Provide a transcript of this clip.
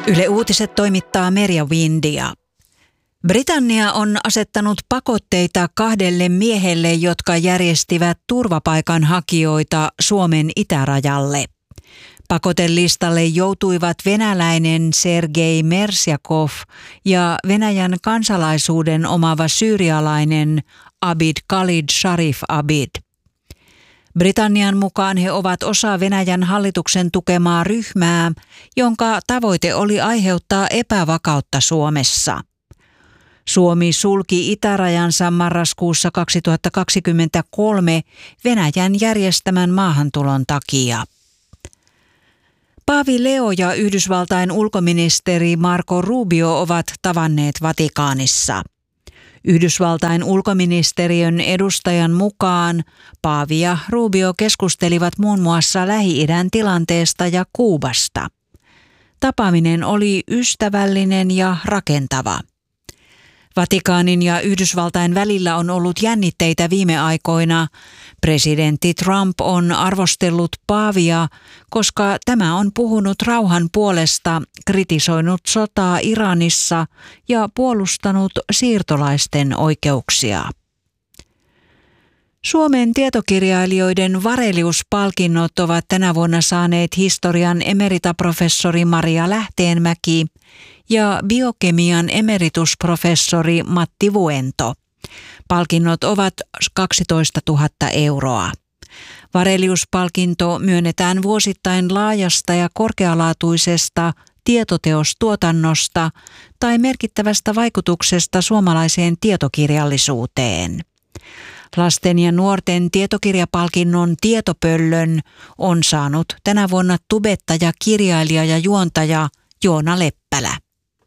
Yle Uutiset toimittaa Merja Windia. Britannia on asettanut pakotteita 2 miehelle, jotka järjestivät turvapaikanhakijoita Suomen itärajalle. Pakotelistalle joutuivat venäläinen Sergei Mersjakov ja Venäjän kansalaisuuden omaava syyrialainen Abid Khalid Sharif Abid. Britannian mukaan he ovat osa Venäjän hallituksen tukemaa ryhmää, jonka tavoite oli aiheuttaa epävakautta Suomessa. Suomi sulki itärajansa marraskuussa 2023 Venäjän järjestämän maahantulon takia. Paavi Leo ja Yhdysvaltain ulkoministeri Marco Rubio ovat tavanneet Vatikaanissa. Yhdysvaltain ulkoministeriön edustajan mukaan Paavi ja Rubio keskustelivat muun muassa Lähi-idän tilanteesta ja Kuubasta. Tapaaminen oli ystävällinen ja rakentava. Vatikaanin ja Yhdysvaltain välillä on ollut jännitteitä viime aikoina. Presidentti Trump on arvostellut Paavia, koska tämä on puhunut rauhan puolesta, kritisoinut sotaa Iranissa ja puolustanut siirtolaisten oikeuksia. Suomen tietokirjailijoiden Varelius-palkinnot ovat tänä vuonna saaneet historian emeritaprofessori Maria Lähteenmäki ja biokemian emeritusprofessori Matti Vuento. Palkinnot ovat 12 000 euroa. Varelius-palkinto myönnetään vuosittain laajasta ja korkealaatuisesta tietoteostuotannosta tai merkittävästä vaikutuksesta suomalaiseen tietokirjallisuuteen. Lasten ja nuorten tietokirjapalkinnon Tietopöllön on saanut tänä vuonna tubettaja, kirjailija ja juontaja Joona Leppälä.